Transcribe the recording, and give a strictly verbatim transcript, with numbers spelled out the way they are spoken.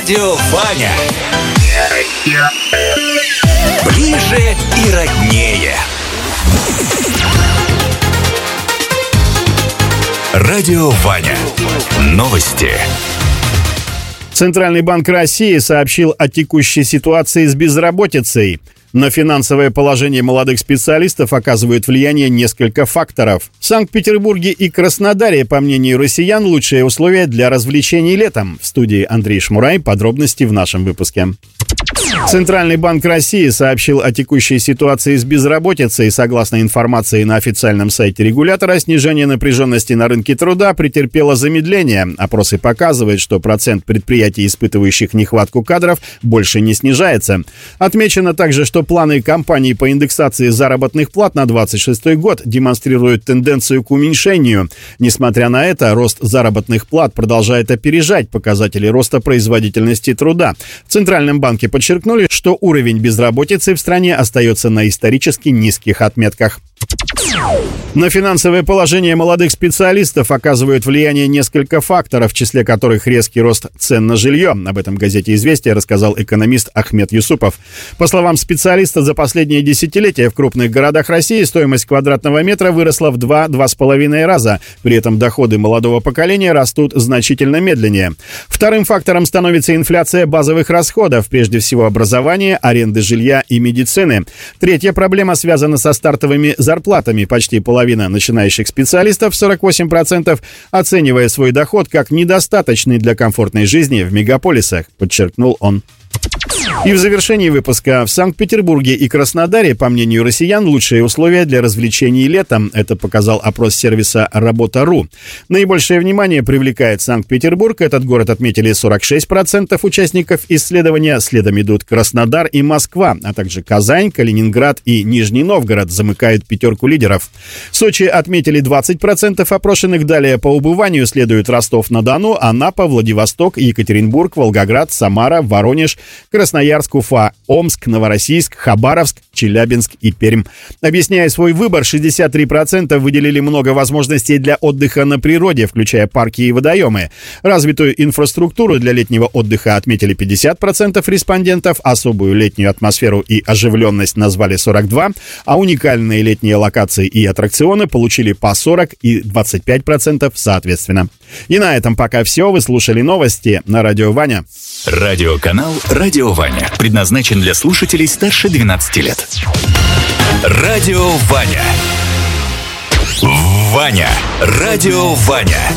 Радио Ваня. Ближе и роднее. Радио Ваня. Новости. Центральный банк России сообщил о текущей ситуации с безработицей. На финансовое положение молодых специалистов оказывают влияние несколько факторов. В Санкт-Петербурге и Краснодаре, по мнению россиян, лучшие условия для развлечений летом. В студии Андрей Шмурай. Подробности в нашем выпуске. Центральный банк России сообщил о текущей ситуации с безработицей. Согласно информации на официальном сайте регулятора, снижение напряженности на рынке труда претерпело замедление. Опросы показывают, что процент предприятий, испытывающих нехватку кадров, больше не снижается. Отмечено также, что планы компаний по индексации заработных плат на двадцать шестой год демонстрируют тенденцию к уменьшению. Несмотря на это, рост заработных плат продолжает опережать показатели роста производительности труда. В Центральном банке подчеркнули, что уровень безработицы в стране остается на исторически низких отметках. На финансовое положение молодых специалистов оказывают влияние несколько факторов, в числе которых резкий рост цен на жилье. Об этом газете «Известия» рассказал экономист Ахмед Юсупов. По словам специалиста, за последние десятилетия в крупных городах России стоимость квадратного метра выросла в два-два с половиной раза. При этом доходы молодого поколения растут значительно медленнее. Вторым фактором становится инфляция базовых расходов, прежде всего образования, аренды жилья и медицины. Третья проблема связана со стартовыми зарплатами. Почти половина начинающих специалистов, сорок восемь процентов, оценивая свой доход как недостаточный для комфортной жизни в мегаполисах, подчеркнул он. И в завершении выпуска: в Санкт-Петербурге и Краснодаре, по мнению россиян, лучшие условия для развлечений летом. Это показал опрос сервиса «Работа.ру». Наибольшее внимание привлекает Санкт-Петербург. Этот город отметили сорок шесть процентов участников исследования. Следом идут Краснодар и Москва, а также Казань, Калининград и Нижний Новгород замыкают пятерку лидеров. Сочи отметили двадцать процентов опрошенных. Далее по убыванию следуют Ростов-на-Дону, Анапа, Владивосток, Екатеринбург, Волгоград, Самара, Воронеж, Красноярск, Уфа, Омск, Новороссийск, Хабаровск, Челябинск и Пермь. Объясняя свой выбор, шестьдесят три процента выделили много возможностей для отдыха на природе, включая парки и водоемы. Развитую инфраструктуру для летнего отдыха отметили пятьдесят процентов респондентов, особую летнюю атмосферу и оживленность назвали сорок два процента, а уникальные летние локации и аттракционы получили по сорок и двадцать пять процентов соответственно. И на этом пока все. Вы слушали новости на Радио Ваня. Радиоканал «Радио Ваня» предназначен для слушателей старше двенадцати лет. Радио Ваня. Ваня. Радио Ваня.